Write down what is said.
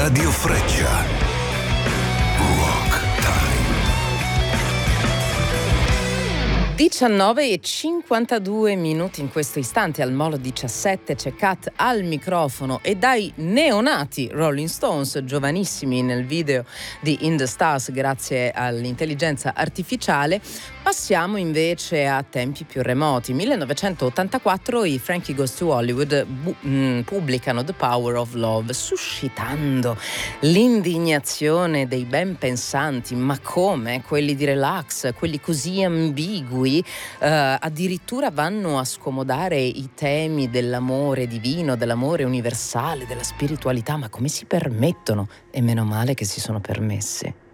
Radio Freccia. Rock Time. 19:52 in questo istante. Al Molo 17 c'è Kat al microfono e dai neonati Rolling Stones, giovanissimi nel video di In the Stars grazie all'intelligenza artificiale, passiamo invece a tempi più remoti. 1984 i Frankie Goes to Hollywood pubblicano The Power of Love, suscitando l'indignazione dei ben pensanti. Ma come? Quelli di Relax, quelli così ambigui, addirittura vanno a scomodare i temi dell'amore divino, dell'amore universale, della spiritualità. Ma come si permettono? E meno male che si sono permessi.